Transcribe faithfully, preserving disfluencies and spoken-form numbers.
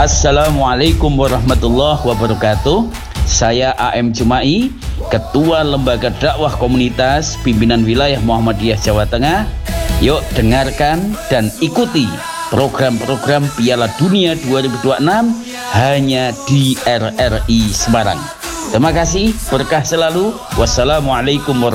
Assalamualaikum warahmatullahi wabarakatuh. Saya A M Jumai, Ketua Lembaga Dakwah Komunitas Pimpinan Wilayah Muhammadiyah Jawa Tengah. Yuk dengarkan dan ikuti program-program Piala Dunia dua ribu dua puluh enam hanya di R R I Semarang. Terima kasih, berkah selalu. Wassalamualaikum warahmatullahi wabarakatuh.